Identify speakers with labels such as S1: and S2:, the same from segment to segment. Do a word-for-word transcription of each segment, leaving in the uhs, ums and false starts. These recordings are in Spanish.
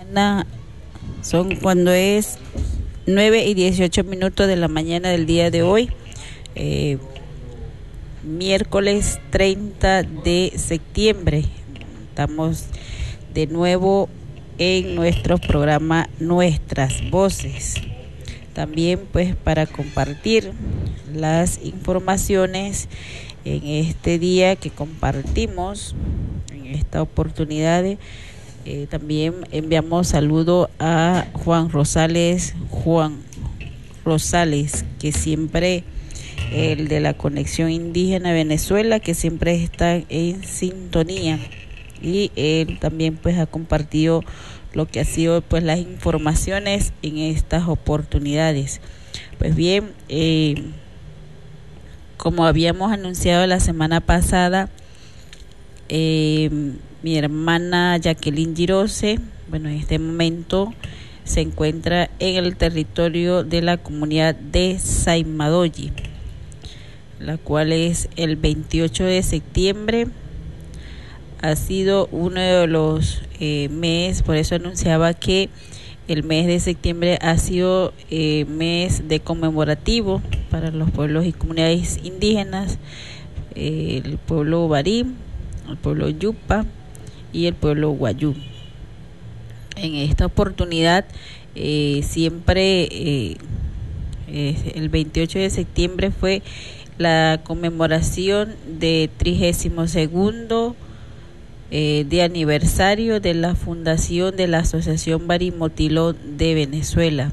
S1: Una, son cuando es nueve y dieciocho minutos de la mañana del día de hoy, eh, miércoles treinta de septiembre. Estamos de nuevo en nuestro programa Nuestras Voces. También pues para compartir las informaciones en este día que compartimos, en esta oportunidad. Eh, también enviamos saludo a Juan Rosales, Juan Rosales, que siempre, el de la Conexión Indígena Venezuela, que siempre está en sintonía, y él también pues ha compartido lo que ha sido pues las informaciones en estas oportunidades. Pues bien, eh, como habíamos anunciado la semana pasada, eh, mi hermana Jacqueline Girose, bueno, en este momento se encuentra en el territorio de la comunidad de Saimadoyi, la cual es el veintiocho de septiembre. Ha sido uno de los eh, meses, por eso anunciaba que el mes de septiembre ha sido eh, mes de conmemorativo para los pueblos y comunidades indígenas, eh, el pueblo Barí, el pueblo Yupa y el pueblo Guayú. En esta oportunidad eh, siempre eh, eh, el veintiocho de septiembre fue la conmemoración de trigésimo segundo eh, de aniversario de la fundación de la Asociación Barí Motilón de Venezuela,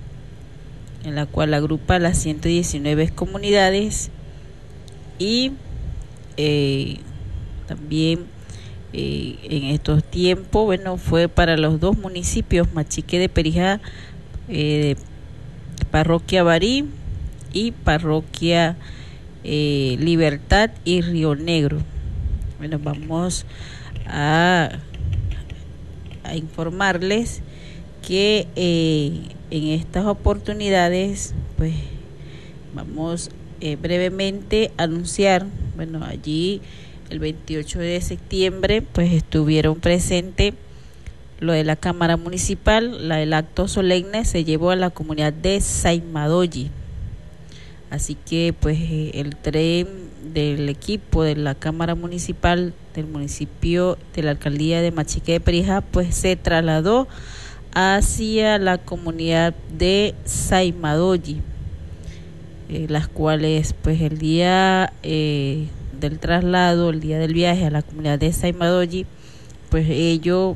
S1: en la cual agrupa las ciento diecinueve comunidades y eh, también Eh, en estos tiempos, bueno, fue para los dos municipios, Machique de Perijá, eh, Parroquia Barí y Parroquia eh, Libertad y Río Negro. Bueno, vamos a, a informarles que eh, en estas oportunidades, pues vamos eh, brevemente a anunciar, bueno, allí el veintiocho de septiembre pues estuvieron presentes lo de la Cámara Municipal. La, el acto solemne se llevó a la comunidad de Saimadoyi, así que pues el tren del equipo de la Cámara Municipal del municipio de la alcaldía de Machique de Perijá pues se trasladó hacia la comunidad de Saimadoyi, eh, las cuales pues el día eh, del traslado, el día del viaje a la comunidad de Saimadoyi, pues ellos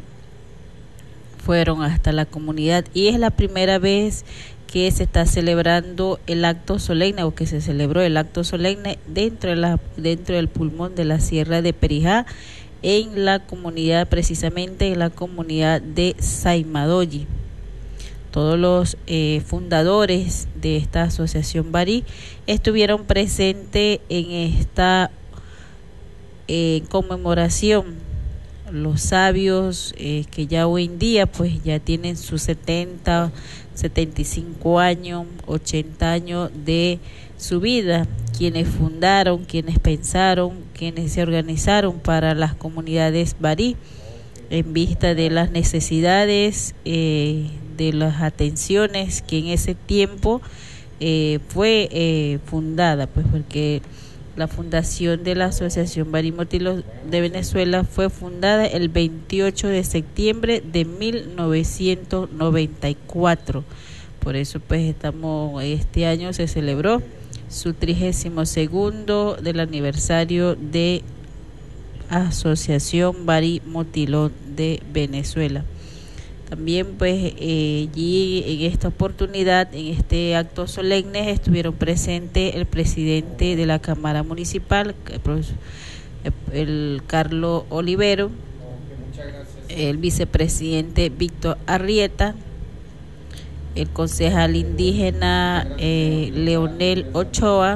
S1: fueron hasta la comunidad y es la primera vez que se está celebrando el acto solemne o que se celebró el acto solemne dentro de la dentro del pulmón de la Sierra de Perijá, en la comunidad, precisamente en la comunidad de Saimadoyi. Todos los eh, fundadores de esta asociación Barí estuvieron presentes en esta Eh, conmemoración. Los sabios eh, que ya hoy en día pues ya tienen sus setenta, setenta y cinco años, ochenta años de su vida, quienes fundaron, quienes pensaron, quienes se organizaron para las comunidades Barí en vista de las necesidades, eh, de las atenciones que en ese tiempo eh, fue eh, fundada, pues porque la fundación de la Asociación Barí Motilón de Venezuela fue fundada el veintiocho de septiembre de mil novecientos noventa y cuatro. Por eso pues estamos, este año se celebró su trigésimo segundo del aniversario de Asociación Barí Motilón de Venezuela. También pues eh, allí en esta oportunidad, en este acto solemne, estuvieron presentes el presidente de la Cámara Municipal, el, profesor, el Carlos Olivero, el vicepresidente Víctor Arrieta, el concejal indígena eh, Leonel Ochoa,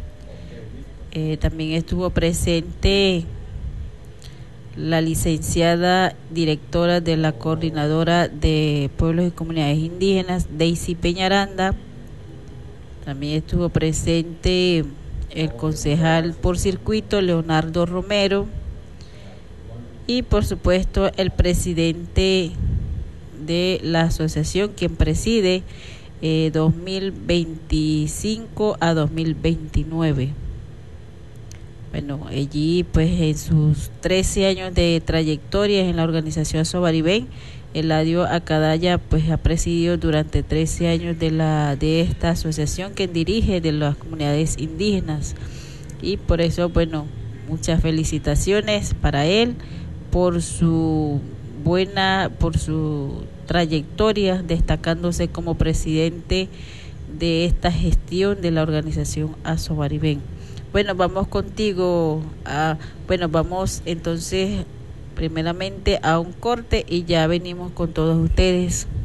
S1: eh, también estuvo presente la licenciada directora de la Coordinadora de Pueblos y Comunidades Indígenas, Daisy Peñaranda. También estuvo presente el concejal por circuito, Leonardo Romero, y por supuesto el presidente de la asociación, quien preside eh, dos mil veinticinco a dos mil veintinueve. Bueno, allí pues en sus trece años de trayectoria en la organización Asobaribén, Eladio Acadaya pues ha presidido durante trece años de la de esta asociación que dirige de las comunidades indígenas, y por eso, bueno, muchas felicitaciones para él por su buena, por su trayectoria, destacándose como presidente de esta gestión de la organización Asobaribén. Bueno, vamos contigo, a, bueno, vamos entonces primeramente a un corte y ya venimos con todos ustedes.